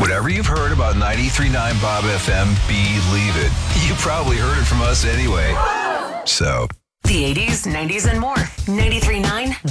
Whatever you've heard about 93.9 Bob FM, believe it. You probably heard it from us anyway. So. The 80s, 90s, and more. 93.9